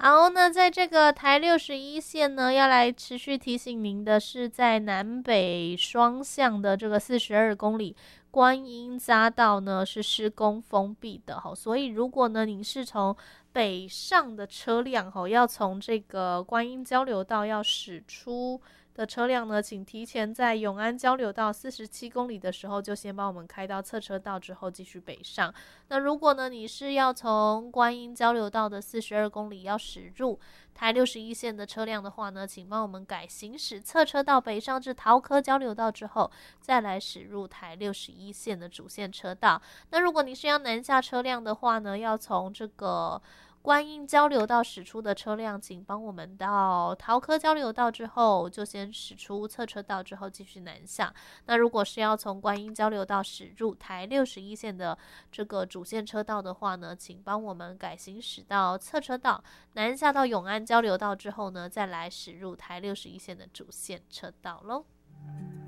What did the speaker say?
好，那在这个台61线呢，要来持续提醒您的是，在南北双向的这个42公里观音匝道呢是施工封闭的，所以如果呢您是从北上的车辆，要从这个观音交流道要驶出的车辆呢，请提前在永安交流道47公里的时候就先帮我们开到侧车道，之后继续北上。那如果呢你是要从观音交流道的42公里要驶入台61线的车辆的话呢，请帮我们改行驶侧车道北上至桃科交流道之后，再来驶入台61线的主线车道。那如果你是要南下车辆的话呢，要从这个观音交流道驶出的车辆，请帮我们到桃科交流道之后，就先驶出侧车道之后继续南下。那如果是要从观音交流道驶入台61线的这个主线车道的话呢，请帮我们改行驶到侧车道，南下到永安交流道之后呢，再来驶入台61线的主线车道咯。